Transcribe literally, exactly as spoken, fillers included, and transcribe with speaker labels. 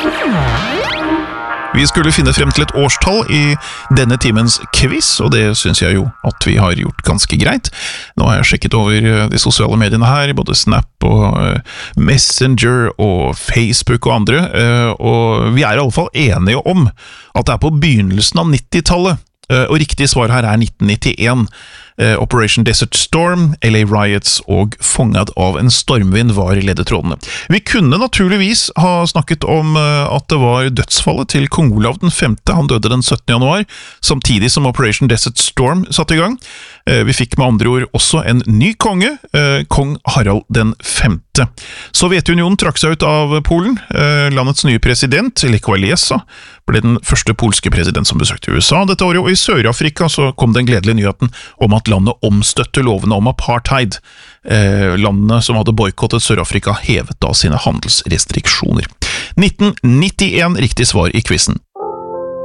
Speaker 1: Vi skulle finne frem til et årstall i denne timens quiz, og det synes jeg jo at vi har gjort ganske greit. Nå har jeg sjekket over de sosiale mediene her, både Snap og Messenger og Facebook og andre, og vi er i alle fall enige om at det er på begynnelsen av nittitallet, og riktig svar her er nitten nittien. Operation Desert Storm, L A Riots og Fånget av en stormvind var ledetrådene. Vi kunne naturligvis ha snakket om at det var dødsfallet til kong Olav den femte, han døde den syttende januar, samtidig som Operation Desert Storm satte i gang. Vi fikk med andre ord også en ny konge, kong Harald den femte. Sovjetunionen trakk seg ut av Polen. Landets nye president, Lech Walesa, ble den første polske president som besøkte U S A dette året, og i Sør-Afrika så kom den gledelige nyheten om at landet omstøtte lovene om apartheid. Landene som hadde boykottet Sør-Afrika hevet da sine handelsrestriksjoner. nitten nittien riktig svar i quizen.